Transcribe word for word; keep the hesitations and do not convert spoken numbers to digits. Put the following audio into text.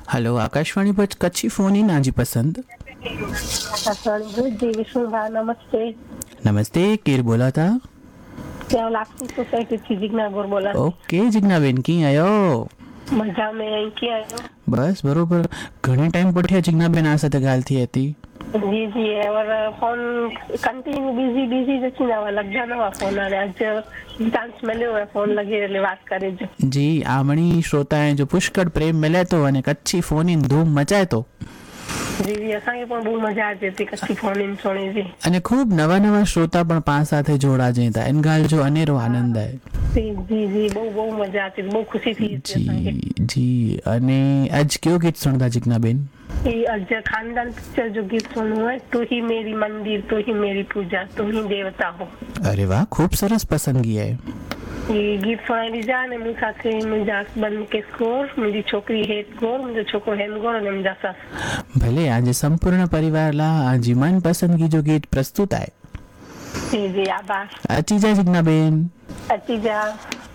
Hello Akashvani पर कच्ची phone in आजी पसंद। आकाशवाणी जी विष्णुभा नमस्ते। नमस्ते, केर बोला था? ત્યાં લાક્ષી સોસાયટીથી જીજ્ઞા ગોર બોલા છું। ઓકે જીજ્ઞાબેન, કી આયો? મજા મેં અહીં ક્યાં આવ્યો? બસ બરોબર. ઘણી ટાઈમ પછી જીજ્ઞાબેન આ સાથે ગાલ थी હતી। जी जी और फोन कंटिन्यू बिजी बिजी जची ना लग जाना वा फोन आने आज चांस मिले हुए फोन लगे એટલે વાત કરે છે। जी आमणी श्रोताएं जो पुष्कळ प्रेम मिले तो અને કચ્છી ફોન ઇન ધૂમ મચાય તો जी जी असांखे पण બહુ મજા આવતી હતી કચ્છી ફોન ઇન સોણી जी। અને ખૂબ નવા નવા શ્રોતા પણ પા સાથે જોડા જતા એન ગાલ જો અનેરો આનંદ આવે। जी जी जी બહુ બહુ મજા આવતી બહુ ખુશી थी जी जी અને આજ કયો ગીત સુણતા જીજ્ઞાબેન? ये आज खानदान पिक्चर जो गीत सुनू है, तू ही मेरी मंदिर तू ही मेरी पूजा तू ही देवता हो। अरे वाह, खूब सरस पसंदगी है। ये गीत सुनाई दीजा ने मुझे साथे मुझे हस्बैंड के स्कोर मुझे छोकरी हेत गोर मुझे छोकरो हेम गोर અને मुझे सास भले आज संपूर्ण परिवार ला आज मन पसंदगी जो गीत प्रस्तुत है। जी जी आभार। अची जा जिग्नाबेन, अची जा।